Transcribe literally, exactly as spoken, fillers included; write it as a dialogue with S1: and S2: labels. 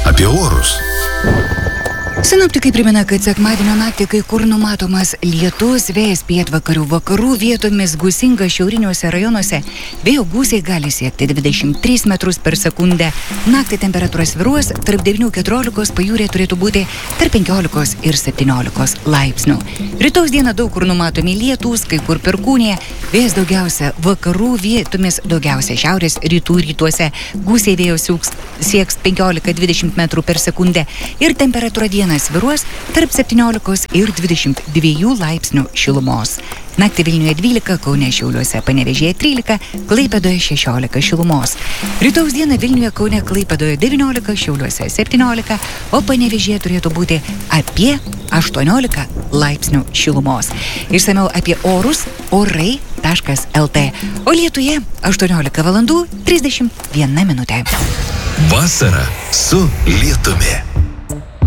S1: apie orus.
S2: Sinoptikai primena, kad sekmadienio naktį kai kur numatomas lietus, vėjas pietvakarių vakarų, vietomis gūsingas šiauriniuose rajonuose, vėjo gūsiai gali siekti dvidešimt tris metrus per sekundę. Naktį temperatūra svyruos tarp devynių keturiolikos, pajūryje turėtų būti tarp penkiolikos ir septyniolikos laipsnių. Rytaus dieną daug kur numatomi lietūs, kai kur perkūnija, vėjas daugiausia vakarų, vietomis daugiausia šiaurės rytų rytuose, gūsiai vėjo sieks penkiolika dvidešimt metrų per sekundę ir temperatūra dieną svyruos tarp septyniolikos ir dvidešimt dviejų laipsnių šilumos. Naktį Vilniuje dvylika, Kaune, Šiauliuose, Panevėžyje trylika, Klaipėdoje šešiolika šilumos. Rytaus dieną Vilniuje, Kaune, Klaipėdoje devyniolika, Šiauliuose septyniolika, o Panevėžyje turėtų būti apie aštuoniolika laipsnių šilumos. Išsamiau apie orus orai taškas lt. O Lietuje aštuoniolika valandų trisdešimt viena minutė.
S1: Vasara su lietumi.